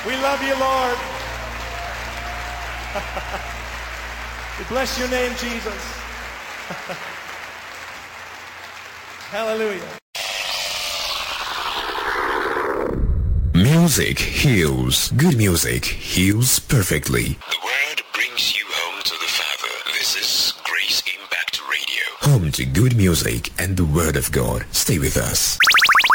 We love you, Lord. We bless your name, Jesus. Hallelujah. Music heals. Good music heals perfectly. The word brings you home to the Father. This is Grace Impact Radio. Home to good music and the Word of God. Stay with us.